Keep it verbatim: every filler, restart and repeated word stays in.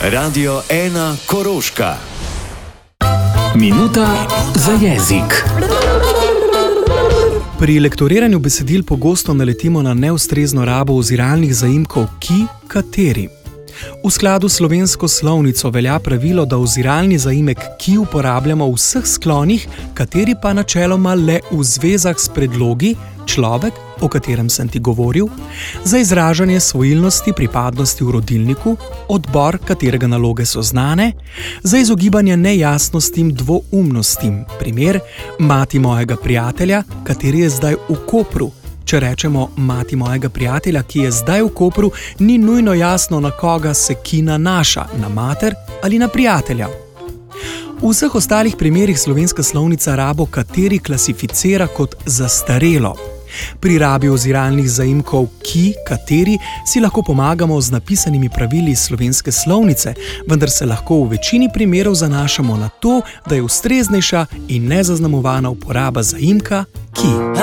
Radio ena Koroška. Minuta za jezik. Pri lektoriranju besedil pogosto naletimo na neustrezno rabo oziralnih zaimkov ki, kateri. V skladu s slovensko slovnico velja pravilo, da oziralni zaimek ki uporabljamo v vseh sklonih, kateri pa načeloma le v zvezah s predlogi človek, o katerem sem ti govoril, za izražanje svojilnosti pripadnosti v rodilniku, odbor, katerega naloge so znane, za izogibanje nejasnostim, dvoumnostim. Primer, mati mojega prijatelja, kateri je zdaj v Kopru. Če rečemo mati mojega prijatelja, ki je zdaj v Kopru, ni nujno jasno, na koga se ki nanaša, na mater ali na prijatelja. V vseh ostalih primerih slovenska slovnica rabo kateri klasificira kot zastarelo. Pri rabi oziralnih zaimkov ki, kateri si lahko pomagamo z napisanimi pravili iz slovenske slovnice, vendar se lahko v večini primerov zanašamo na to, da je ustreznejša in nezaznamovana uporaba zaimka ki.